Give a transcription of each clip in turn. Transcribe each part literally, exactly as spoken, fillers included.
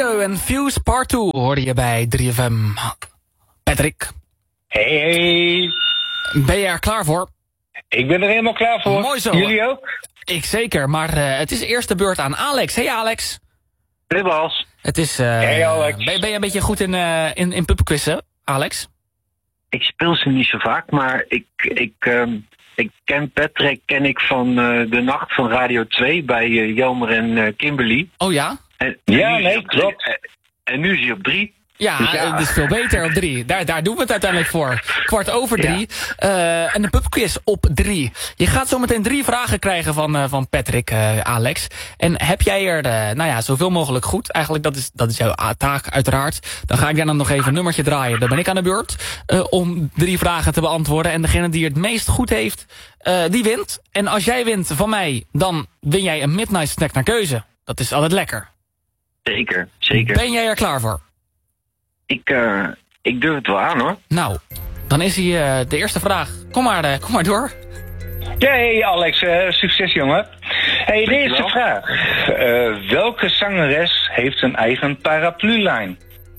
Trio en Fuse Part twee hoorde je bij drie F M. Patrick. Hey, hey. Ben je er klaar voor? Ik ben er helemaal klaar voor. Mooi zo. Jullie ook? Ik zeker, maar uh, het is eerst de beurt aan Alex. Hey Alex. Hey Bas. Het is, uh, hey Alex. Ben, ben je een beetje goed in, uh, in, in pubquizzen, Alex? Ik speel ze niet zo vaak, maar ik, ik, um, ik ken Patrick ken ik van uh, de nacht van Radio twee bij uh, Jelmer en uh, Kimberly. Oh ja? En, ja, en nee, klopt. En, en nu is hij op drie. Ja, dus ja, het is veel beter op drie. Daar, daar doen we het uiteindelijk voor. Kwart over drie. Ja. Uh, en de pubquiz op drie. Je gaat zo meteen drie vragen krijgen van, uh, van Patrick, uh, Alex. En heb jij er, uh, nou ja, zoveel mogelijk goed. Eigenlijk, dat is, dat is jouw taak, uiteraard. Dan ga ik daarna nog even een nummertje draaien. Dan ben ik aan de beurt uh, om drie vragen te beantwoorden. En degene die het meest goed heeft, uh, die wint. En als jij wint van mij, dan win jij een midnight snack naar keuze. Dat is altijd lekker. Zeker, zeker. Ben jij er klaar voor? Ik, uh, ik durf het wel aan, hoor. Nou, dan is hier uh, de eerste vraag. Kom maar, uh, kom maar door. Ja, hey Alex, uh, succes jongen. Hey, de eerste vraag. Uh, welke zangeres heeft een eigen paraplulijn?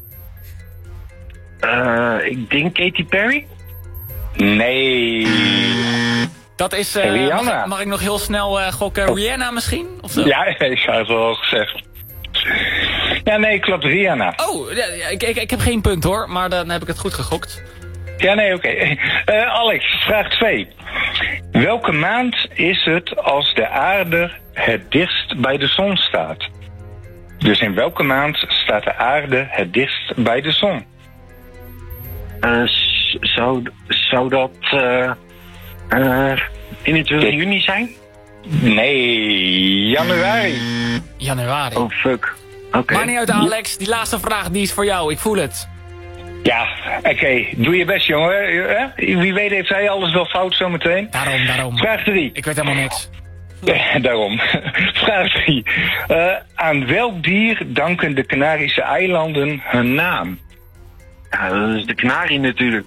Uh, ik denk Katy Perry? Nee. Dat is, uh, Rihanna. Mag ik, mag ik nog heel snel uh, gokken? Oh. Rihanna misschien? Of zo? Ja, ik had het wel gezegd. Ja, nee, klopt, Rihanna. Oh, ja, ik, ik, ik heb geen punt hoor, maar dan heb ik het goed gegokt. Ja, nee, oké. Okay. Uh, Alex, vraag twee. Welke maand is het als de aarde het dichtst bij de zon staat? Dus in welke maand staat de aarde het dichtst bij de zon? Uh, zou, zou dat uh, uh, eenentwintig juni zijn? Nee, januari. Januari. Oh, fuck. Okay. Maar niet uit, Alex. Die laatste vraag, die is voor jou. Ik voel het. Ja, oké. Okay. Doe je best, jongen. Wie weet heeft hij alles wel fout zometeen. Daarom, daarom. Vraag drie. Ik weet helemaal niks. Ja, daarom. Vraag drie. Uh, aan welk dier danken de Canarische eilanden hun naam? Ja, dat is de kanarie natuurlijk.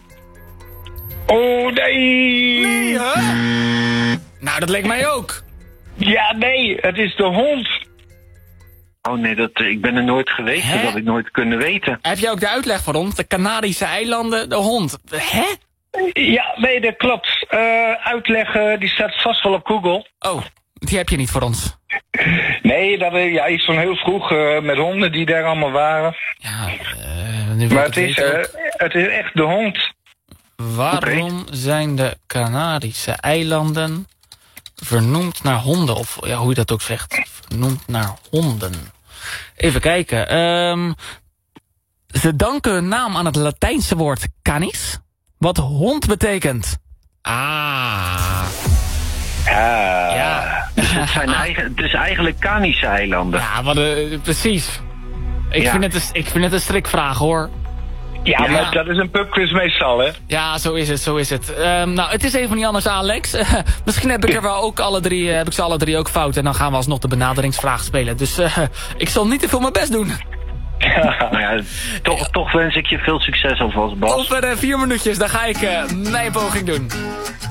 Oh, nee! Nee, hè? Nou, dat leek mij ook. Ja, nee. Het is de hond. Oh nee, dat, ik ben er nooit geweest, Hè? Dat had ik nooit kunnen weten. Heb je ook de uitleg voor ons? De Canarische eilanden, de hond. Hè? Ja, nee, dat klopt. Uh, uitleggen, die staat vast wel op Google. Oh, die heb je niet voor ons. Nee, dat is ja, iets van heel vroeg uh, met honden die daar allemaal waren. Ja, uh, nu maar het, het is, uh, het is echt de hond. Waarom okay. zijn de Canarische eilanden vernoemd naar honden? Of ja, hoe je dat ook zegt. Vernoemd naar honden. Even kijken. Um, ze danken hun naam aan het Latijnse woord canis. Wat hond betekent. Ah. Ah. Ja. Dus het, zijn eigen, het is eigenlijk Canische eilanden. Ja, wat, uh, precies. Ik, ja. vind het een, ik vind het een strikvraag hoor. Ja, ja, maar dat is een pubquiz meestal, hè? Ja, zo is het, zo is het. Um, nou, het is even niet anders, Alex. Uh, misschien heb ik er wel ook alle drie, uh, heb ik ze alle drie ook fout. En dan gaan we alsnog de benaderingsvraag spelen. Dus uh, ik zal niet te veel mijn best doen. Ja, nou ja, toch, ja. toch wens ik je veel succes alvast, Bas. Over uh, vier minuutjes, dan ga ik uh, mijn poging doen.